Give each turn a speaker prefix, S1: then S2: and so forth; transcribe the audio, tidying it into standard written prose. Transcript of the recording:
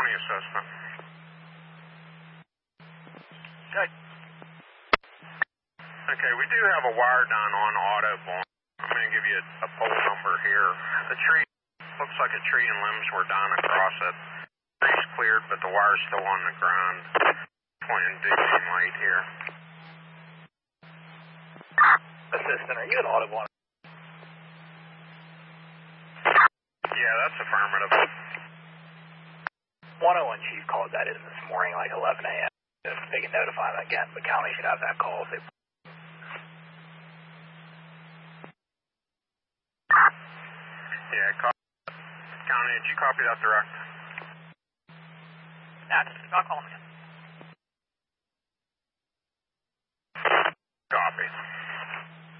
S1: County assistant.
S2: Good.
S1: Okay, we do have a wire down on Audubon. I'm going to give you a pole number here. The tree looks like a tree and limbs were down across it. The tree's cleared, but the wire's still on the ground. Pointing digging light here.
S2: Assistant, are you at Audubon?
S1: Yeah, that's affirmative.
S2: 101 Chief called that in this morning, like 11 a.m. If they can notify them again, the county should have that call if they...
S1: Yeah, County, did you copy that direct?
S2: I'll call them again.